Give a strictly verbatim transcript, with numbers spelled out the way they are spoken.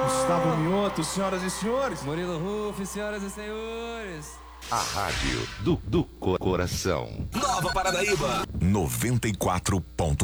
Gustavo Mioto, senhoras e senhores. Murilo Ruff, senhoras e senhores. A rádio do, do coração. Nova Paranaíba, noventa e quatro ponto